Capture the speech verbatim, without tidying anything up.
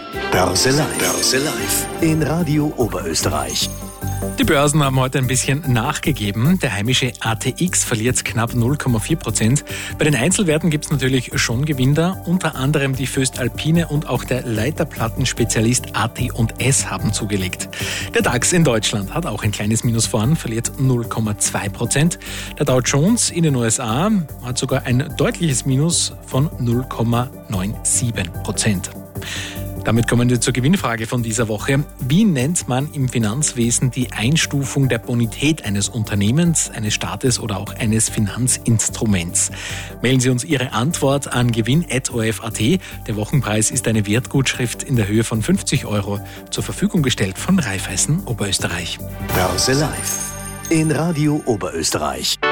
Börse Live. Börse Live. In Radio Oberösterreich. Die Börsen haben heute ein bisschen nachgegeben. Der heimische A T X verliert knapp null Komma vier Prozent. Bei den Einzelwerten gibt es natürlich schon Gewinner. Unter anderem die Voestalpine und auch der Leiterplattenspezialist A T und S haben zugelegt. Der DAX in Deutschland hat auch ein kleines Minus vorn, verliert null Komma zwei Prozent. Der Dow Jones in den U S A hat sogar ein deutliches Minus von null Komma sieben Prozent. Damit kommen wir zur Gewinnfrage von dieser Woche. Wie nennt man im Finanzwesen die Einstufung der Bonität eines Unternehmens, eines Staates oder auch eines Finanzinstruments? Mailen Sie uns Ihre Antwort an gewinn at o f punkt a t. Der Wochenpreis ist eine Wertgutschrift in der Höhe von fünfzig Euro zur Verfügung gestellt von Raiffeisen Oberösterreich. Börse Live in Radio Oberösterreich.